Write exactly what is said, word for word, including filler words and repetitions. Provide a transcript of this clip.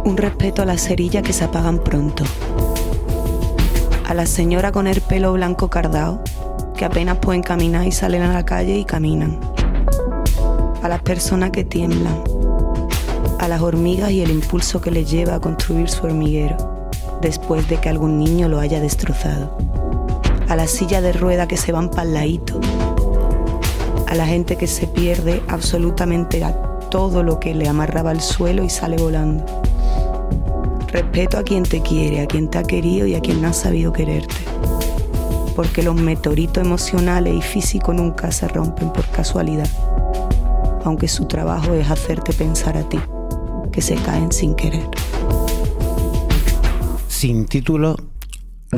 Un respeto a las cerillas que se apagan pronto. A la señora con el pelo blanco cardao, que apenas pueden caminar y salen a la calle y caminan. A las personas que tiemblan. A las hormigas y el impulso que les lleva a construir su hormiguero, después de que algún niño lo haya destrozado. A la silla de rueda que se van pa'l laíto. A la gente que se pierde absolutamente a todo lo que le amarraba al suelo y sale volando. Respeto a quien te quiere, a quien te ha querido y a quien no ha sabido quererte. Porque los meteoritos emocionales y físicos nunca se rompen por casualidad. Aunque su trabajo es hacerte pensar a ti, que se caen sin querer. Sin título